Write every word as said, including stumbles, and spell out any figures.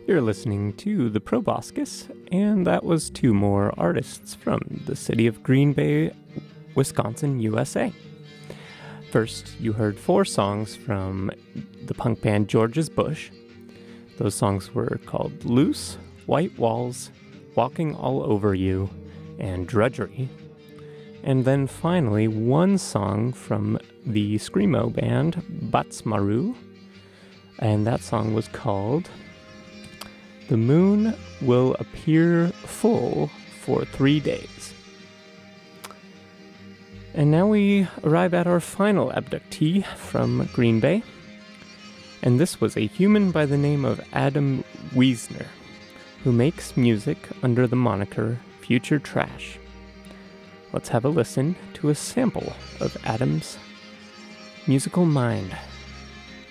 You're listening to The Proboscis, and that was two more artists from the city of Green Bay, Wisconsin, U S A. First, you heard four songs from the punk band George's Bush. Those songs were called Loose, White Walls, Walking All Over You, and Drudgery. And then finally, one song from the Screamo band Batsmaru, and that song was called The Moon Will Appear Full for Three Days. And now we arrive at our final abductee from Green Bay, and this was a human by the name of Adam Wiesner, who makes music under the moniker Future Trash. Let's have a listen to a sample of Adam's musical mind.